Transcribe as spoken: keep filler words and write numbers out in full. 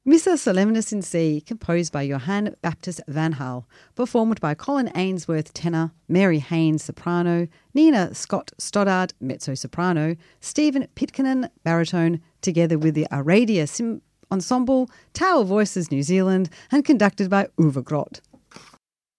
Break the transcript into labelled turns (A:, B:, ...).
A: Missa Solemnis in C, composed by Johann Baptist van Hal, performed by Colin Ainsworth tenor, Mary Haynes soprano, Nina Scott Stoddard mezzo-soprano, Stephen Pitkanen baritone, together with the Aradia Sim Ensemble, Tower Voices New Zealand, and conducted by Uwe Grott.